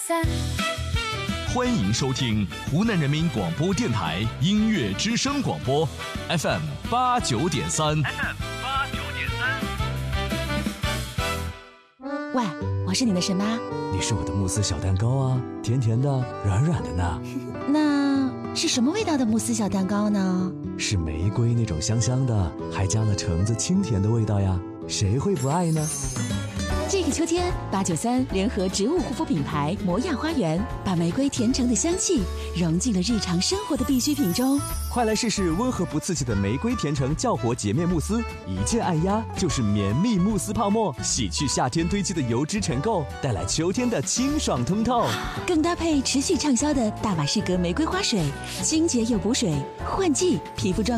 3。 欢迎收听湖南人民广播电台音乐之声广播 FM 89.3。 喂，我是你的什么？ 你是我的慕斯小蛋糕啊，甜甜的，软软的呢。 那是什么味道的慕斯小蛋糕呢？ 是玫瑰那种香香的，还加了橙子清甜的味道呀，谁会不爱呢？ 这个秋天，893联合植物护肤品牌摩亚花园，把玫瑰甜橙的香气融进了日常生活的必需品中。 快来试试温和不刺激的玫瑰甜橙酵活洁面慕斯，一键按压就是绵密慕斯泡沫，洗去夏天堆积的油脂尘垢，带来秋天的清爽通透。 更搭配持续畅销的大马士革玫瑰花水，清洁又补水，换季皮肤状